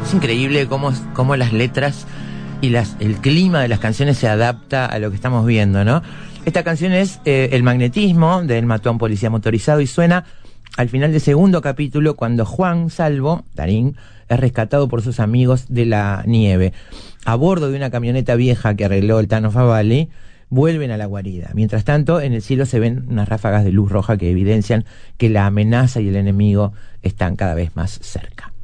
Es increíble cómo las letras y el clima de las canciones se adapta a lo que estamos viendo, ¿no? Esta canción es El magnetismo, de Él mató a un policía motorizado, y suena al final del segundo capítulo, cuando Juan Salvo, Darín, es rescatado por sus amigos de la nieve. A bordo de una camioneta vieja que arregló el Tano Favalli, vuelven a la guarida. Mientras tanto, en el cielo se ven unas ráfagas de luz roja que evidencian que la amenaza y el enemigo están cada vez más cerca.